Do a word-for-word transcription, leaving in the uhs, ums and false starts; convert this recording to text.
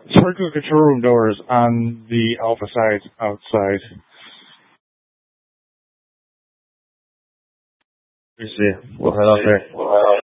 Circuit control room doors on the Alpha side outside. You see, we'll head out there.